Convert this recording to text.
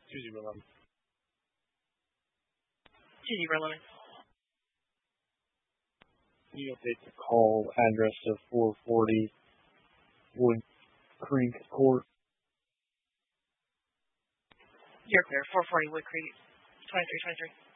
2011. 2011. Can you update the call address of 440 Wood Creek Court? You're clear. 440 Wood Creek, 2323.